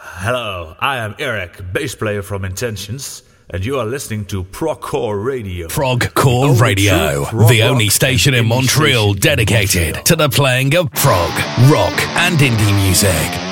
Hello, I am Eric, bass player from Intentions, and you are listening to Progcore Radio. Progcore Radio, the only station in Montreal dedicated to the playing of prog, rock, and indie music.